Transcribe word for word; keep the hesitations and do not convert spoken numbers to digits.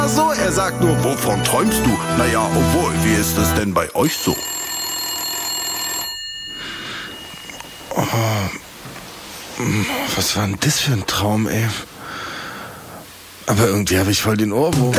so, er sagt nur, wovon träumst du? Naja, obwohl, wie ist es denn bei euch so? Oh, was war denn das für ein Traum, ey? Aber irgendwie habe ich voll den Ohrwurm.